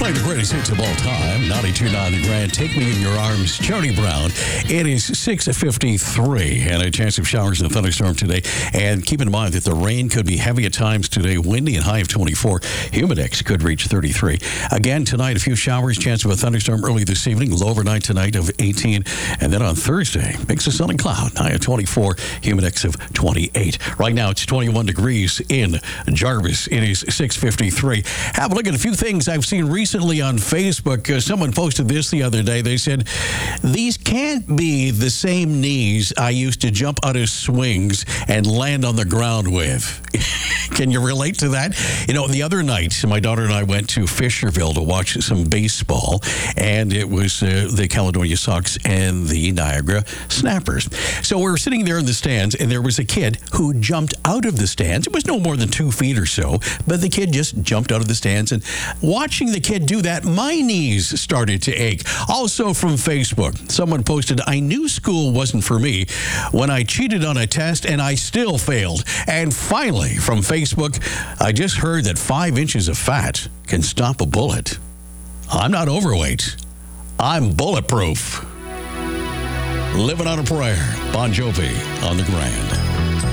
Playing the greatest hits of all time, 92.9 The Grand, Take Me in Your Arms, Charlie Brown. It is 6:53 and a chance of showers and a thunderstorm today. And keep in mind that the rain could be heavy at times today, windy and high of 24. Humidex could reach 33. Again, tonight, a few showers, chance of a thunderstorm early this evening, low overnight tonight of 18. And then on Thursday, mix of sun and cloud, high of 24, humidex of 28. Right now, it's 21 degrees in Jarvis. It is 6:53. Have a look at a few things I've seen recently on Facebook. Someone posted this the other day. They said, these can't be the same knees I used to jump out of swings and land on the ground with. Can you relate to that? You know, the other night, my daughter and I went to Fisherville to watch some baseball, and it was the Caledonia Sox and the Niagara Snappers. So we were sitting there in the stands, and there was a kid who jumped out of the stands. It was no more than 2 feet or so, but the kid just jumped out of the stands. And watching the kid do that, my knees started to ache. Also from Facebook, someone posted, I knew school wasn't for me when I cheated on a test and I still failed. And finally, from Facebook, I just heard that 5 inches of fat can stop a bullet. I'm not overweight. I'm bulletproof. Living on a Prayer. Bon Jovi on the Grand.